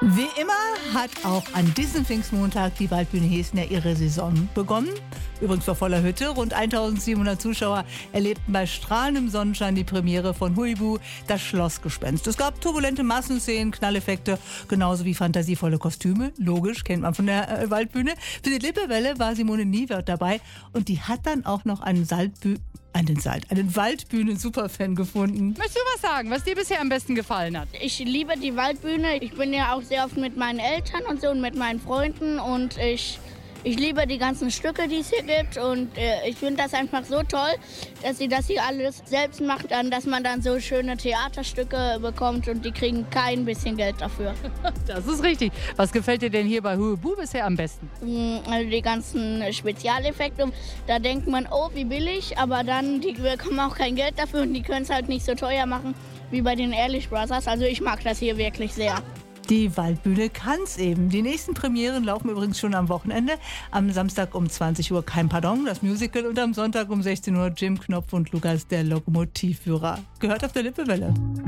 Wie immer hat auch an diesem Pfingstmontag die Waldbühne Hesner ihre Saison begonnen. Übrigens vor voller Hütte. Rund 1700 Zuschauer erlebten bei strahlendem Sonnenschein die Premiere von Huibu, das Schlossgespenst. Es gab turbulente Massenszenen, Knalleffekte, genauso wie fantasievolle Kostüme. Logisch, kennt man von der Waldbühne. Für die Lippewelle war Simone Niewert dabei und die hat dann auch noch einen Waldbühnen-Superfan gefunden. Möchtest du was sagen, was dir bisher am besten gefallen hat? Ich liebe die Waldbühne. Ich bin ja auch sehr oft mit meinen Eltern und so und mit meinen Freunden und ich liebe die ganzen Stücke, die es hier gibt und ich finde das einfach so toll, dass sie das hier alles selbst macht, dass man dann so schöne Theaterstücke bekommt und die kriegen kein bisschen Geld dafür. Das ist richtig. Was gefällt dir denn hier bei Huibu bisher am besten? Also die ganzen Spezialeffekte, da denkt man, oh wie billig, aber dann, die bekommen auch kein Geld dafür und die können es halt nicht so teuer machen wie bei den Ehrlich Brothers. Also ich mag das hier wirklich sehr. Die Waldbühne kann's eben. Die nächsten Premieren laufen übrigens schon am Wochenende. Am Samstag um 20 Uhr Kein Pardon, das Musical, und am Sonntag um 16 Uhr Jim Knopf und Lukas, der Lokomotivführer. Gehört auf der Lippewelle.